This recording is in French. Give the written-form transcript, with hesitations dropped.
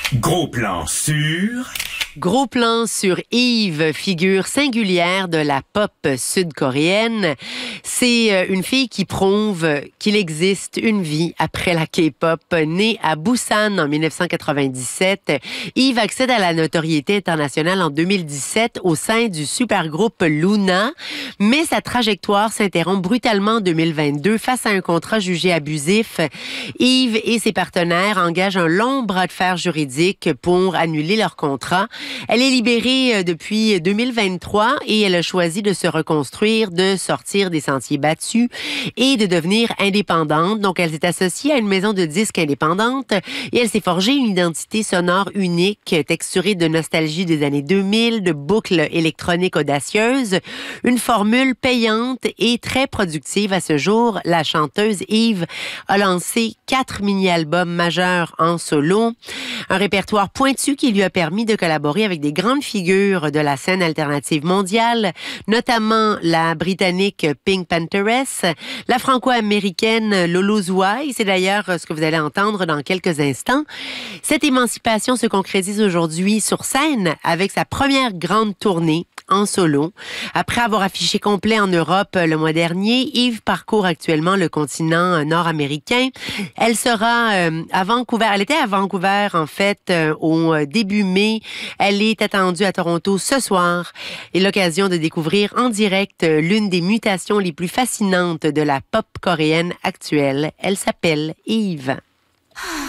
Gros plan sur... Gros plan sur Yves, figure singulière de la pop sud-coréenne. C'est une fille qui prouve qu'il existe une vie après la K-pop. Née à Busan en 1997, Yves accède à la notoriété internationale en 2017 au sein du supergroupe LOONA, mais sa trajectoire s'interrompt brutalement en 2022 face à un contrat jugé abusif. Yves et ses partenaires engagent un long bras de fer juridique pour annuler leur contrat. Elle est libérée depuis 2023 et elle a choisi de se reconstruire, de sortir des sentiers battus et de devenir indépendante. Donc, elle s'est associée à une maison de disques indépendante et elle s'est forgée une identité sonore unique, texturée de nostalgie des années 2000, de boucles électroniques audacieuses, une formule payante et très productive à ce jour. La chanteuse Yves a lancé 4 mini-albums majeurs en solo, un répertoire pointu qui lui a permis de collaborer avec des grandes figures de la scène alternative mondiale, notamment la britannique Pink Pantheress, la franco-américaine Lolo Zouaï. C'est d'ailleurs ce que vous allez entendre dans quelques instants. Cette émancipation se concrétise aujourd'hui sur scène avec sa première grande tournée en solo. Après avoir affiché complet en Europe le mois dernier, Yves parcourt actuellement le continent nord-américain. Elle sera à Vancouver. Elle était à Vancouver, en fait, au début mai. Elle est attendue à Toronto ce soir et l'occasion de découvrir en direct l'une des mutations les plus fascinantes de la pop coréenne actuelle. Elle s'appelle Yves.